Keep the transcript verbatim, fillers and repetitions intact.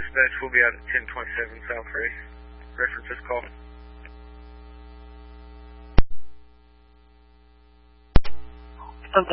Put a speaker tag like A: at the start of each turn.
A: dispatch, we'll be out at ten twenty-seven South Race. Reference this call.